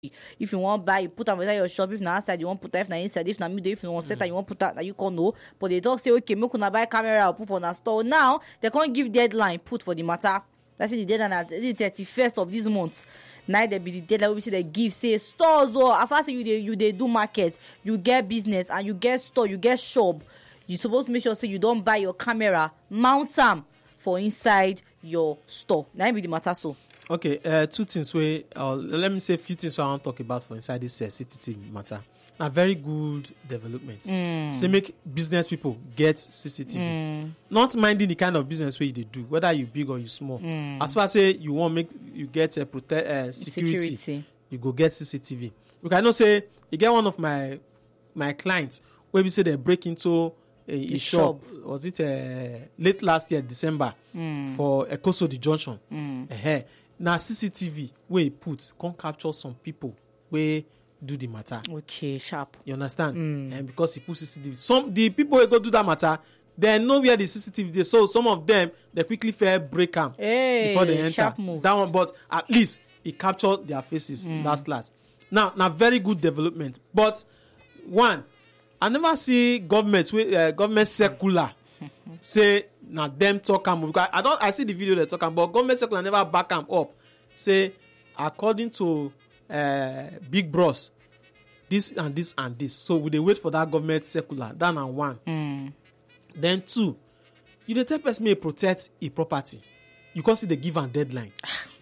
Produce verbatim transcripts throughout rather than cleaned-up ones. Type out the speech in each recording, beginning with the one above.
If you want buy, you put them inside your shop. If not outside, you want put that. If not inside, if not middle, if you want set, mm. you want put that. You can know. But they talk say, okay, me can buy camera or put for na store. Now they can't give deadline put for the matter. That's the deadline at the thirty-first of this month. Now they be the deadline. We say they give say stores or after say you they you they do market, you get business and you get store, you get shop. You supposed to make sure say you don't buy your camera, mount them for inside your store. Now be the matter so. Okay, uh, two things where uh, let me say a few things I want to talk about for inside this uh, C C T V matter. A very good development. Mm. So make business people get C C T V. Mm. Not minding the kind of business where they do, whether you big or you small. Mm. As far as say you want make you get a uh, protect uh, security, security, you go get C C T V. Because I know say you get one of my my clients where we say they break into a, a shop. shop. Was it uh, late last year December mm. for Ekosodi Junction? Mm. Uh-huh. Now C C T V where you put can capture some people where do the matter. Okay, sharp. You understand? Mm. And because he put C C T V, some the people who go do that matter, they know where the C C T V is. So some of them they quickly fair break them hey, before they enter. Sharp moves. That one, but at least he captured their faces. Mm. Last last. Now, now very good development. But one, I never see government uh, government circular say now them talk am because I don't I see the video they talk am, but government circular never back them up. Say according to uh, Big Bros, this and this and this. So we dey wait for that government circular. That na one. Mm. Then two, you dey tell person may protect a property. You can't see the give am deadline.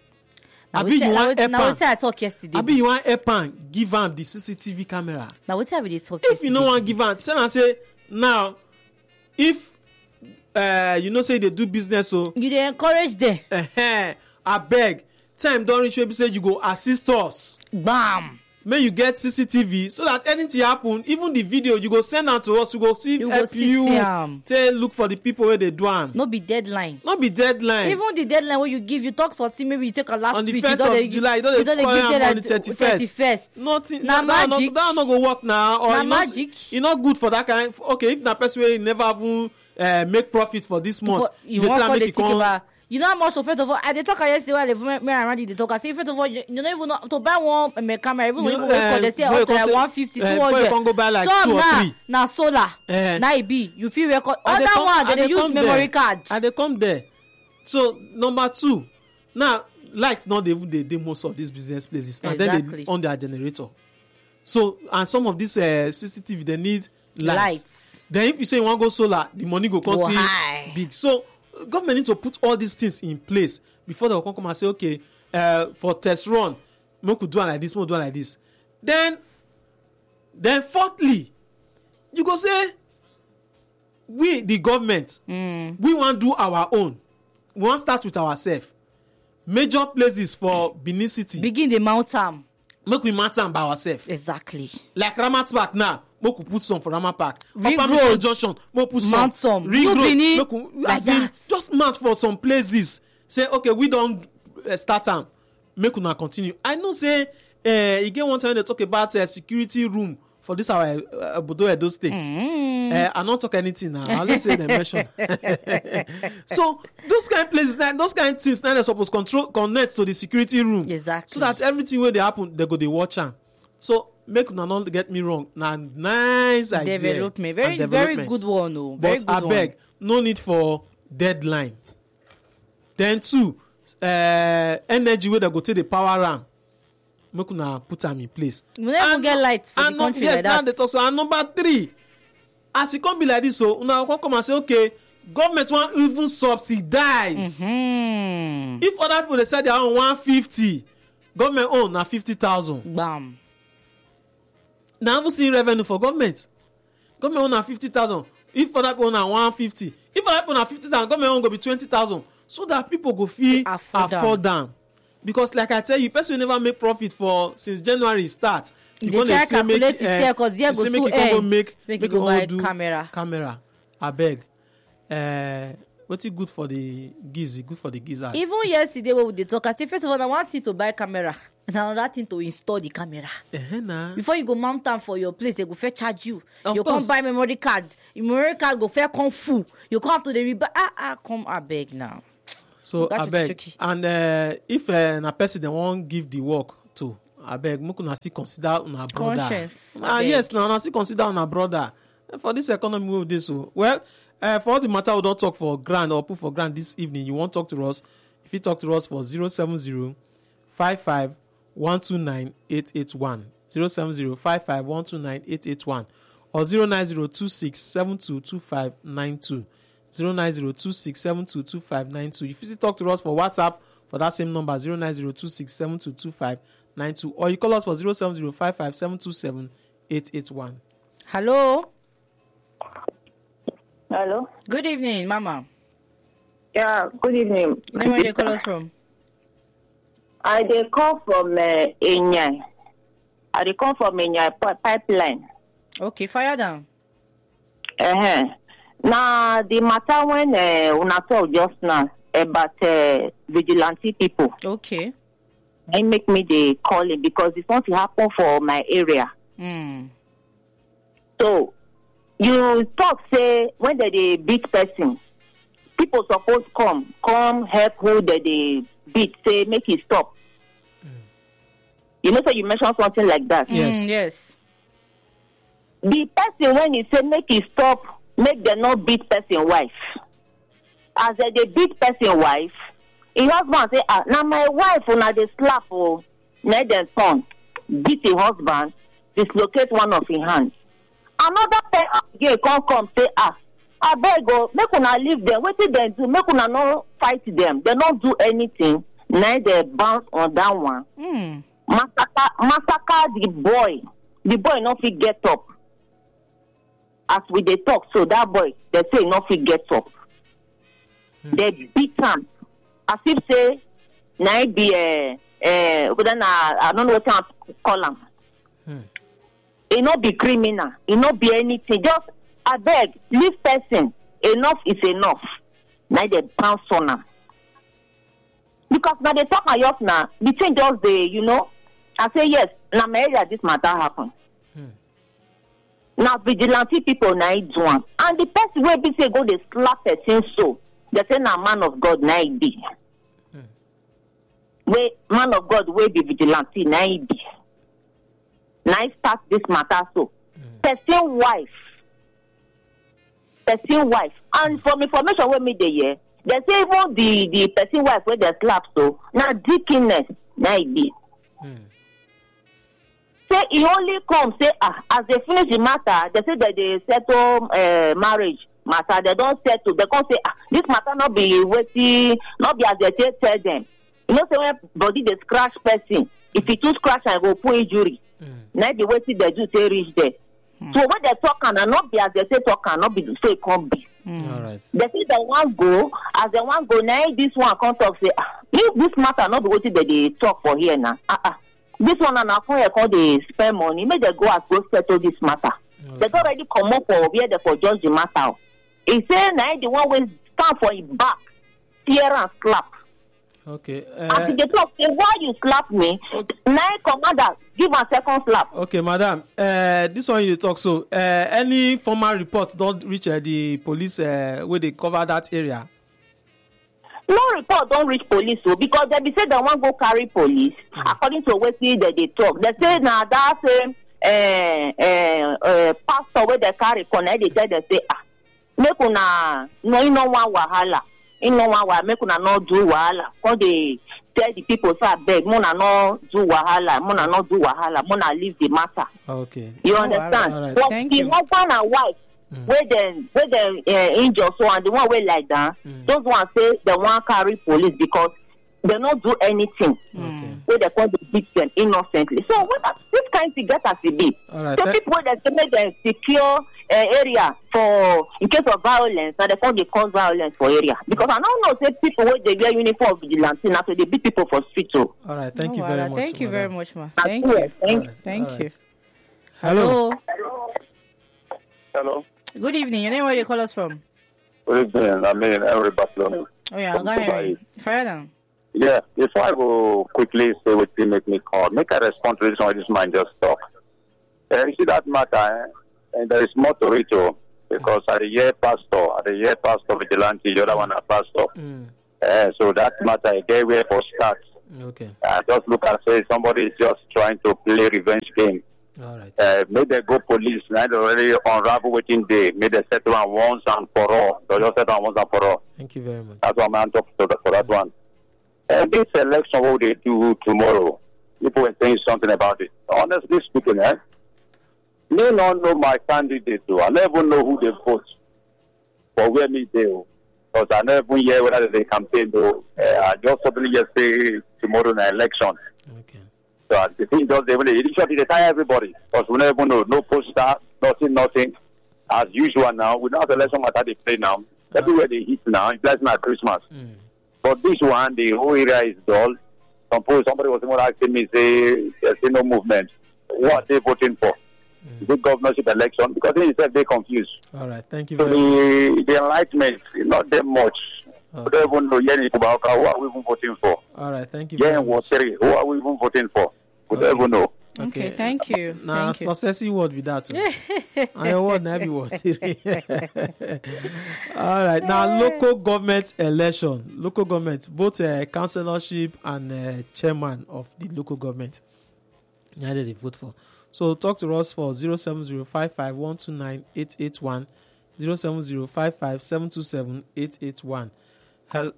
Abi you want help am. Now wetin I talk yesterday. Abi you want help am give am the C C T V camera. Now wetin I be dey talk if yesterday. If you no want give am, tell am say now if uh, you know say they do business so you dey encourage them. Uh-huh, abeg time don reach wey be say you go assist us. Bam. May you get C C T V so that anything happen, even the video you go send am to us, we go see you help you say look for the people where they do am. No be deadline. No be deadline. Even the deadline where you give you talk something maybe you take a last on the week. first of July, you don't dey call am on the thirty-first. Nothing. Na magic. That no go work now. Or na magic. E not good for that kind. Okay, if na person wey never even uh, make profit for this month, for, you wan call the ticket about. You know how much so first of all, I dey talk yesterday while the me around the talk. I say first of all, you, you don't even know to buy one um, camera, even when you uh, they say up to like one fifty, two hundred. You can go buy like some two or na, three. Na solar, uh, na e be. You feel record. Other come, one they, they use memory there. card. And they come there. So number two, now light not even they do most of these business places. And exactly. Then they on their generator. So and some of these uh, C C T V they need lights. lights. Then if you say you want to go solar, the money go cost oh, big. So government need to put all these things in place before they will come and say, okay, uh, for test run, we could do it like this, we could do it like this. Then, then fourthly, you go say, we, the government, mm. we want to do our own. We want to start with ourselves. Major places for Benin City. Begin the mountain. Make we mount them by ourselves. Exactly. Like Ramat Park now. We could put some for Rama Park. Ring Road Junction. We put some. Mount some. Ring Road. Make we, like that. Just mount for some places. Say okay, we don't uh, start them. Make we not continue. I know say uh, you get one time they talk about a uh, security room for this our uh, Obodo Edo State. Mm. Uh, I not talk anything now. I'll just say they mention. So those kind of places, those kind of things, now they're supposed to control connect to the security room. Exactly. So that everything where they happen, they go they watch them. So make una not get me wrong. Now nice idea. Development, very development. Very good one, oh. Very but good I beg, one. No need for deadline. Then two, uh, energy where they go take the power arm. Make una put them in place. We never get light for the country yes, like that. Now they talk so. And number three, as it can't be like this, so una come and say, okay, government want even subsidize. Mm-hmm. If other people they say they are on one fifty, government own na fifty thousand. Bam. Now I haven't seen revenue for government. Government own na fifty thousand. If other people na one fifty, if other people na fifty thousand, government own go be twenty thousand, so that people go feel afford, afford them. Because like I tell you, person will never make profit for since January start. You they try calculate it here because here go to end. Make make, make you go buy camera. Camera. I beg. Uh, what's it good for the geese? Good for the geese. Even yesterday when they talk, I say first of all, I want you to buy camera. And another thing to install the camera. Uh-huh, nah. Before you go mount them for your place, they go fair charge you. Of you course. Can't buy memory cards. Your memory card go fair kung fu. You come to the rebuy. Ah ah, come I beg now. So I beg. And uh, if uh, a person they won't give the work to, I beg, make una still consider una brother. Conscience. Ah, yes, now una still consider una brother. For this economy we dey so. Well, uh, for all the matter we don't talk for grand or put for grand this evening, you want to talk to us, if you talk to us for zero seven zero five five one two nine eight eight one, zero seven zero five five one two nine eight eight one, or zero nine zero two six seven two two five nine two, zero nine zero two six seven two two five nine two. If you still talk to us for WhatsApp for that same number, zero nine zero two six seven two two five nine two, or you call us for zero seven zero five five seven two seven eight eight one. Hello. Hello. Good evening, Mama. Yeah, good evening. Where do you call us from? I dey call from uh, Enyai. I dey call from Enyai pipeline. Okay, fire down. Uh-huh. Now, the matter when uh, una talk just now about uh, vigilante people, Okay. it make me dey call it because it's not to happen for my area. Mm. So, you talk say when they dey beat person, people suppose come, come help who they dey beat, say make it stop. Mm. You know, so you mentioned something like that. Yes. Mm, yes. The person when you say make it stop, make them not beat person wife. As they dey beat person wife, he husband say, ah, now my wife una dey slap oh, na dem son beat the husband, dislocate one of his hands. Another person again come come say, ah, I beg go, make una leave them. Wetin dem do? Make una no fight them. They don't do anything. Now they bounce on that one. Mm. Massacre, massacre the boy. The boy not fit get up. As we dey talk, so that boy, they say not fit get up. Mm. They beat him as if say, now be a, uh, uh, I don't know what I call him. Mm. It not be criminal. It not be anything. Just, I beg, leave person. Enough is enough. Now they bounce on them. Because now they talk my yours now, the thing just they, you know, I say yes, now my area this matter happen. Hmm. Now vigilante people now do one. And the person where be say go they slap person so, they say now man of God now it be. Hmm. Where man of God will be vigilante now it be. Now start this matter so. Hmm. Person wife. Person wife. And from information where me they hear, they say even the, the person wife where they slap so, now deaconess now it be. Hmm. Say he only come say ah as they finish the matter, they say that they settle uh, marriage matter. They don't settle. They come say ah this matter not be waiting, not be as they say tell them. You know say when body they scratch person, if he too scratch and go put injury, mm. now the waiting they do say reach there. Mm. So when they talk and not be as they say talk and not be the say come be. Mm. All right. They say they want go as they want go now. This one come talk say ah if this matter not be waiting that they talk for here now. Ah ah. This one and our phone call they spend money. Make they go as go settle this matter. Okay. They already come up for where they for judge the matter. He say now the one will stand for his back, tear and slap. Okay. Uh, As they talk, say why you slap me? Okay. Now commander give a second slap. Okay, madam. Uh, this one you talk so. Uh, any formal report don't reach uh, the police uh, where they cover that area? No report don't reach police so because they be say they want go carry police mm. according to what they they talk. They say now that same uh, uh, uh, pastor where they carry connect. They tell they say ah make una no you no want wahala, you no want wahala, make una no do wahala. Cause they tell the people say beg, muna no do wahala, muna no do wahala, muna leave the matter. Okay. You oh, understand? All right. But Thank the you. husband and wife. Mm. Where them, where them uh, injure so and the one way like that, mm. those ones say they want carry police because they don't do anything. Okay. Where they call the beat them innocently. So what that, this kind of get as it be. Right. So people that say make them secure uh, area for in case of violence, and they call they cause violence for area because I don't know say people where they wear uniform vigilante now so they beat people for street. So. All right. Thank oh, you very well, much. Thank you madam. very much, ma. Thank you. Thank, All right. Thank All you. right. Hello. Hello. Hello. Good evening. Your name, where do you call us from? Good evening. I mean, Henry Barcelona. Oh, yeah, go ahead. Fire down. Yeah, before I go quickly say what you make me call, make a response to this one, this man just talk. Uh, you see that matter, eh? And there is more to it, too, because at the year pastor, at the year pastor vigilante, the other one a pastor. Mm. Uh, so that matter, they way for start. Okay. Uh, just look and say somebody is just trying to play revenge game. All right. Uh, may they go police, now they already unravel waiting day. May they settle on once and for all. They just settle on once and for all. Thank you very much. That's what I'm talking for, for that one. Uh, this election, what they do tomorrow, people are saying something about it. Honestly speaking, eh, may not know my candidate, too. I never know who they vote for where me do. Because I never hear whether they campaign, though. Uh, I just suddenly just say tomorrow in the election. Okay. So the thing just they really initially they tire everybody because we never know no poster, nothing, nothing. As usual now, we don't have election matter they play now. Uh, Everywhere they hit now, it's like not Christmas. Mm. But this one, the whole area is dull. Suppose somebody was even asking me, say, there's no movement. What are they voting for? Mm. Is it governorship election? Because they said they're confused. All right, thank you so very the, much. The enlightenment is not that much. Okay. We don't even know yet who are we even voting for. All right, thank you yeah, very much. Who are we even voting for? We okay. don't even know. Okay, okay, thank you. Now, successive word with that. And your word, every word. All right. Now, local government election. Local government, both uh, councillorship and uh, chairman of the local government. Now they vote for. So, talk to us for zero seven zero five five one two nine eight eight one, zero seven zero five five seven two seven eight eight one. Hello.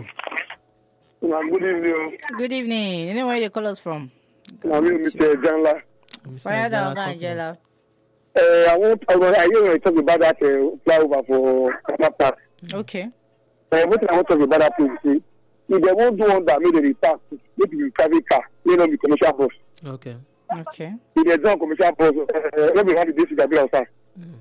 Well, good evening. Good evening. You know where you call us from? I'm Mister Janla. Fire down, Angela. Uh, I want. I want. I hear you talk about that uh, flyover for Kama Park. Okay. Uh, what I want to talk about that is, see, if they won't do one that made the park, maybe in private car, you know, the commercial bus. Okay. Okay. If they don't commercial bus, uh, let me have the day to the bill outside.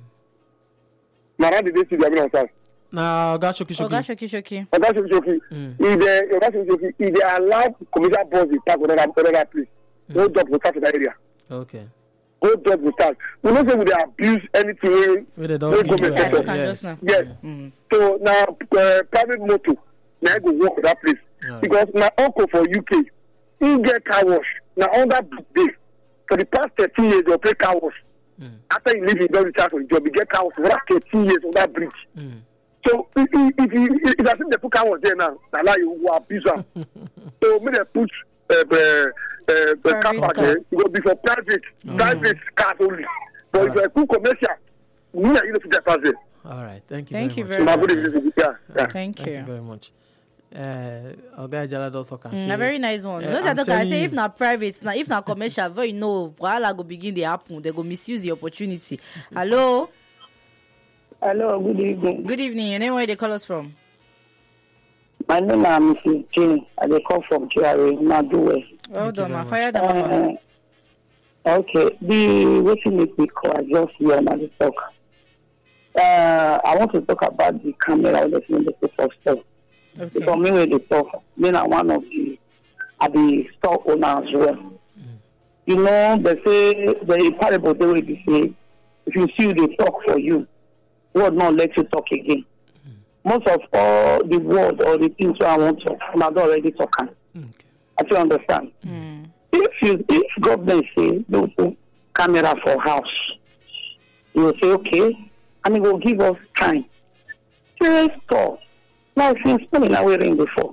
Now, how did they see the bill outside? Now, Oga Shoki Shoki. Oga Shoki Shoki. Oga Shoki Shoki. If they, Oga Shoki Shoki, if they allow commercial bus to park on another place, no job will start in that area. Okay. No job will start. We don't say we abuse anything. We don't give you sector. Yes. Yes. Mm. So now, uh, private motor, now I go work with that place. Right. Because my uncle for U K, he get car wash. Now on that day, for the past thirteen years, they play car wash. Mm. After he leave, he don't retire for the job. He get car wash for that thirteen years on that bridge. Mm. So if if if, if I think they put car wash there now, now like you will abuse them. So when they put uh, uh, uh, the car park there, it will be for private, mm. private cars only. But if you put commercial, we are going to put that pass there. All right, thank you. Thank very you much. very much. Yeah, yeah. Thank you. Thank you very much. Uh, Oga Jala don't talk. Mm, a very nice one. Uh, no, I say if not private, now if not commercial, very no, while go begin the happen, they go misuse the opportunity. Hello. Hello. Good evening. Good evening. And where they call us from? My name is Missus Jenny. I they call from J R A. Maduwe. Well done, my fire the mama. Okay. The waiting make me call. I just hear on the talk. Uh, I want to talk about the camera that's in the first step. Okay. For me, when they talk, me I'm one of the at the store owner as well. Mm. You know, they say the parable they will say, if you see they talk for you, word not let you talk again. Mm. Most of all the word or the things I want to talk, I'm not already talking. Okay. I still understand. Mm. If you if government say they will put camera for house, you will say okay, and it will give us time. Serious talk. Now, since when I wearing before,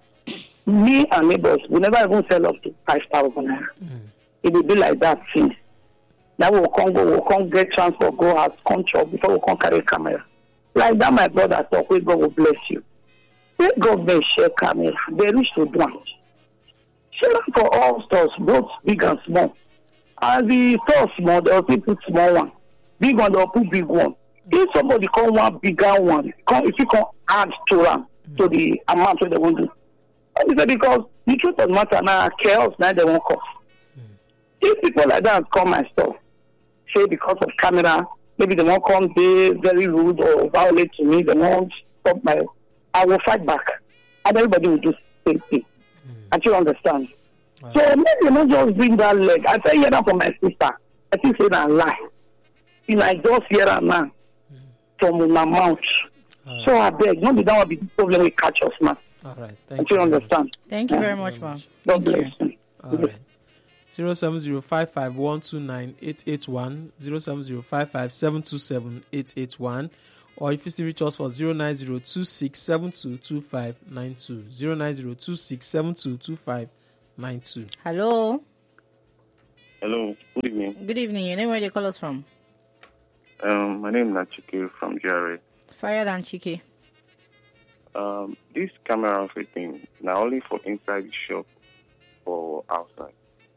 me and neighbors will never even sell up to five thousand naira. Mm. It will be like that since. Now we'll come go, we'll come get transport, go out, come chop before we come carry camera. Like that, my brother talk, we God will bless you. Let government share camera, they reach to do it. Share for all stores, both big and small. And the store small, they'll put small one. Big one, they'll put big one. If somebody call one bigger one, come, if you can add to them, mm. to the amount that they want to do. It's because the truth of the matter now, chaos now they won't cost. Mm. If people like that come my store, say because of camera, maybe they won't come, they very rude or violate to me, they won't stop my, I will fight back. And everybody will do the same thing. Mm. And you understand. Wow. So maybe you not just bring that leg. I say, hear that from my sister. I think say that lie. You know, I just hear that now. From my mouth. Right. So I beg, not be that will be the problem we catch us, man. All right. Thank you. you understand. Much. Thank you yeah. very much, ma'am. God bless you. All right. Zero seven zero five five one two nine eight eight one zero seven zero five five seven two seven eight eight one, or if you still reach us for zero nine zero two six seven two two five nine two zero nine zero two six seven two two five nine two. Hello. Hello. Good evening. Good evening. Your name, where they call us from? Um, my name is Nachike from G R A. Fire than Chike. Um, this camera fitting not only for inside the shop or outside.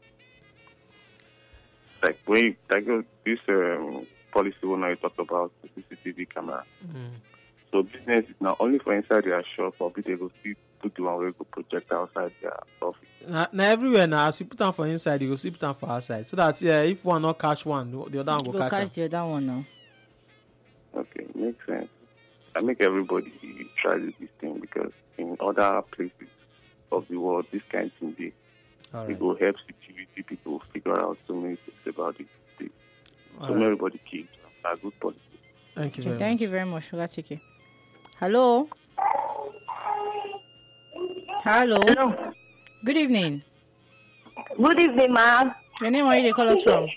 Like when you, like this um, policy when I talked about the C C T V camera. Mm. So business is not only for inside their shop, or be they go see put the one where go project outside their office. Now, now everywhere now, as you put them for inside, you go see put them for outside. So that yeah, if one not catch one, the other one go, Go catch, catch the other one now. Okay, makes sense. I make everybody try this thing because in other places of the world, this kind of thing they, All it right. will help security people figure out so many things about it. They, All so right. everybody keep a good policy. Thank you Okay, very thank much. you very much, Sugar Chike. Hello. Hello. Hello. Good evening. Good evening, ma'am. Your name, where they call us from?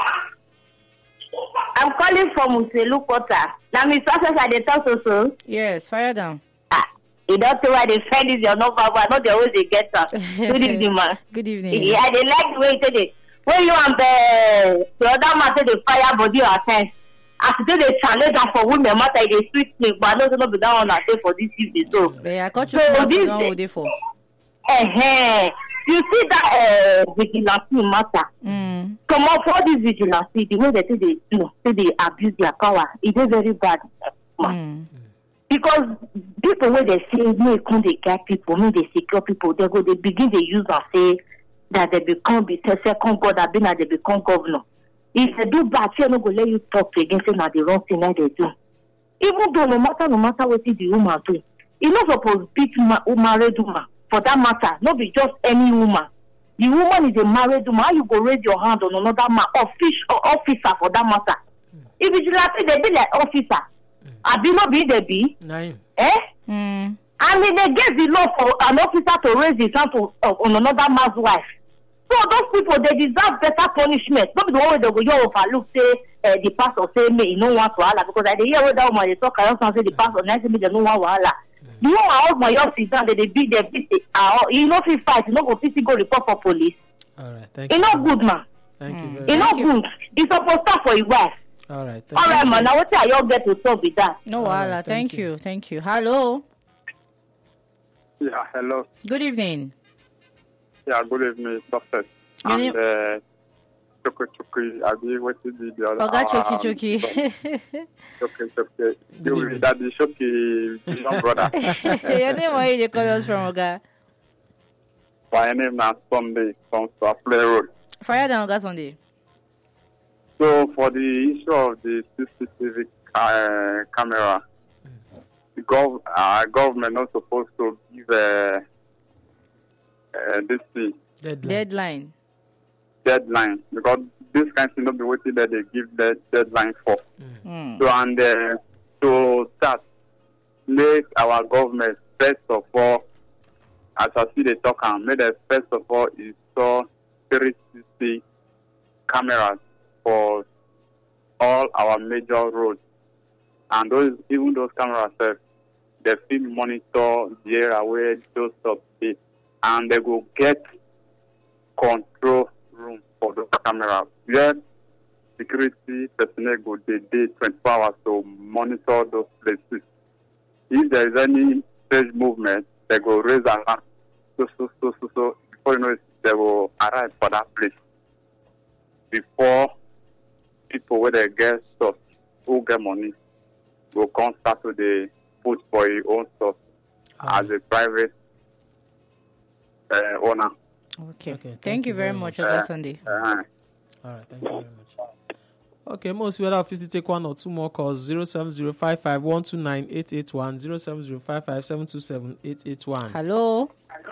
I'm calling from Uselu Quarter. Now, Miss Success, I dey talk so so. Yes, fire down. Ah, you don't know why they send this your number, but not the always they get up. Good evening, man. Good evening. Yeah, they like the way you say they. When you and the the other man say they fire body or sense. As you say they challenge them for women matter, they sweet me, but I don't know be that one I say for this evening. So, Yeah, I caught you So so this- one day for. eh, you see that uh, vigilante matter. Mm. Come on, for this vigilante, the way they say they do, say they abuse their power, it is very bad. Mm. Because people when they say no, come they get people, no they secure people, they go they begin they use and say that they become the second god, that been that they become governor. If they do bad, they no go let you talk again, say now the wrong thing that they do. Even though no matter no matter what the woman do, it not supposed beat ma- married woman for that matter. Not be just any woman. The woman is a married woman. How you go raise your hand on another man, office or officer for that matter? If it's like they be like officer, I be not be they be, Nine. eh? Mm. And if they get the law for an officer to raise his hand to, uh, on another man's wife. So those people, they deserve better punishment. Not be the one where they go, you overlook, say, uh, the pastor say, me, you don't want wahala. Because I dey hear where that woman, they talk, I also say, the pastor, nice me, they don't want wahala. The woman, all my young sit down, they, they beat, they beat, they, uh, you know, if you fight, you know, go physically go report for police. All right. Thank It's you. not good, man. Thank you very It's much. not good. It's supposed to start for your wife. All right. Thank All you. right, man. Now, what I all get to talk with that? No, All right, wahala. thank Thank you. you. Thank you. Hello. Yeah, hello. Good evening. Yeah, good evening, Success. Your And name- uh, Choki Choki, I be waiting the the other. Oga Choki um, Choki. Choki Choki. You will that the Choki young brother. Your name, where they call us from, Oga? My name is Sunday from Play Road. Fire down, Oga Sunday. So for the issue of the C C T V uh, camera, the gov- uh, government not supposed to give uh, uh, this thing Deadline. Deadline. deadline because this kind of thing not be waiting that they give the deadline for. Mm. So and uh, to start, make our government first of all, as I see the talk, and make the first of all install three sixty cameras for all our major roads, and those even those cameras, uh, they fit monitor the area where those stuff is, and they will get control room for those cameras. Where security personnel go dey dey twenty-four hours to monitor those places. If there is any strange movement, they go raise alarm. So, so, so, so, so, before you know it, they will arrive for that place. Before people where they get stuff, who get money, will come start to the put for your own stuff as a private uh, owner. Okay. Okay, Thank, you very much, Oga Sunday. Uh, All right, thank you very much. Okay, most whether obviously take one or two more calls zero seven zero five five one two nine eight eight one zero seven zero five five seven two seven eight eight one. Hello.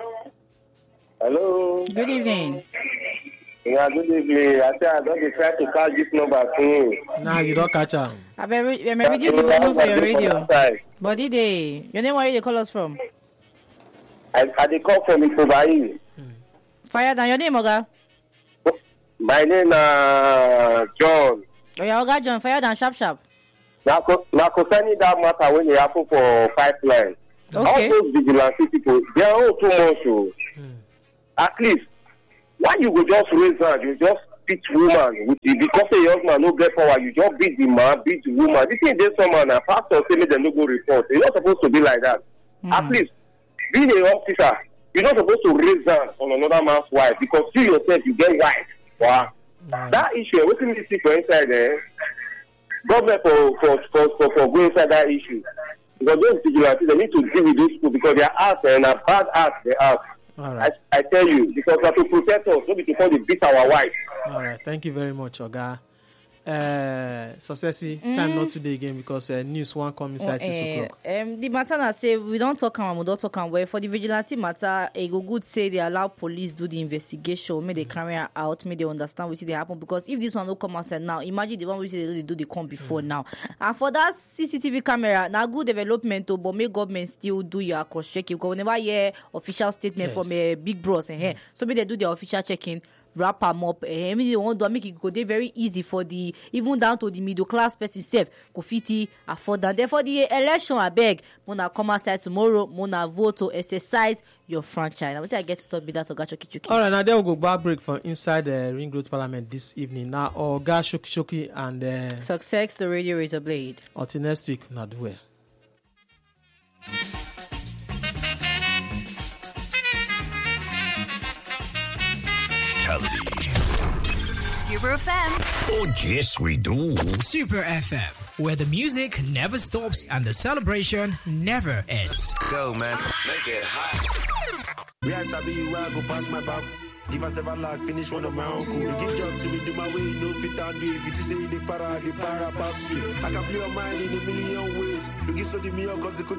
Hello. Good evening. Yeah, good evening. I think I don't try to call this number soon. Nah, you don't catch her. I may re- I may reduce the volume for your radio. Body day. Your name, where you call us from? I, I dey call from Ikobayi. Fire down. Your name, Oga. My name is uh, John. Oh, yeah, Oga John. Fire down, sharp, sharp. Now, concerning that matter when it happen for pipeline, Okay. all those vigilante people, they are all too much. Oh. At least Why you go just raise hand? You just beat woman with the, because a young man no get power. You just beat the man, beat the woman. This thing there's someone now. Pastor say me them no go report. You're not supposed to be like that. Mm. At least being an officer, you're not supposed to raise hand on another man's wife because you yourself you get wife. Wow. Mm. That issue, what can you see for inside there? Government for for for for, for go inside that issue. Because those vigilantes they need to deal with those people because they are asked and a bad act they ask. All right. I, I tell you, because we have to protect us, not because they beat our wife. All right. Thank you very much, Oga. Uh, Successy, mm. time not today again because uh, news one come inside oh, six uh, o'clock. Um, the matter that say we don't talk and we don't talk and well for the vigilante matter. It go good say they allow police do the investigation, may they carry her out, may they understand what they happen because if this one don't come outside now, imagine the one we say they do the come before mm. now. And for that C C T V camera, now good development, too, but may government still do your cross checking because whenever you hear official statement yes. from a big bros and here, so may they do the official checking. Wrap them up. I mean, they want to make it go there very easy for the even down to the middle class person self. Go fit afford that. Therefore, the election I beg, Mona come outside tomorrow. Mona vote to exercise your franchise. I would say I get to talk with that Oga Choki Choki. All right, now there we go back break from inside the Ring Road Parliament this evening. Now Oga Choki Choki and uh, Success the Radio Razor Blade. Until next week, not well. Super F M. Oh, yes, we do. Super F M, where the music never stops and the celebration never ends. Go, man. Make it hot. Yes, I be you, I go past my back. Give us never like finish one of my own cool. You give job to me, do my way, no fit and do. If you just say the para, the para pass you. I can blow your mind in a million ways. You give so the meal cause they couldn't.